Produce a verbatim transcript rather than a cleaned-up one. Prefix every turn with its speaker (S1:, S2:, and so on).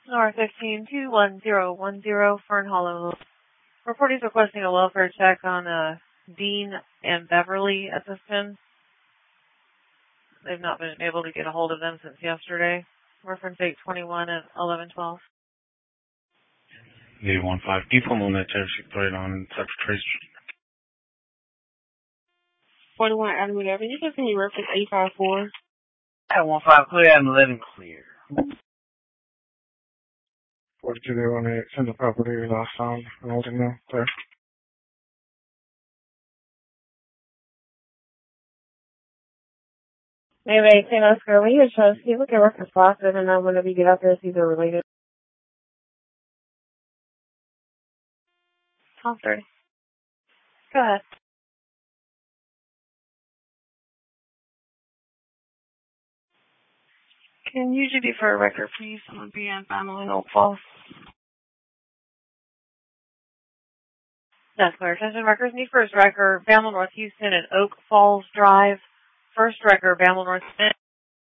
S1: R fifteen two one zero one zero, Fern Hollow. Reportees requesting a welfare check on uh, Dean and Beverly at this pin. They've not been able to get a hold of them since yesterday. Reference eight twenty-one and eleven twelve.
S2: eight one five, default military plate on Secretary Street.
S3: forty-one Avenue Avenue. You can continue reference eight five four.
S4: eight one five clear and eleven clear.
S5: forty-two, they want to send the property lost sound. I'm holding now. Clear.
S3: Maybe ten Oscar, when you're trying to see, look at reference five seven nine whenever you get out there, see if they're related.
S1: twelve thirty. Go ahead. Can you do for a record, please? I'm going to be in Family Oak Falls. That's clear. Attention records need first record, Bama North Houston and Oak Falls Drive. First record, Bama North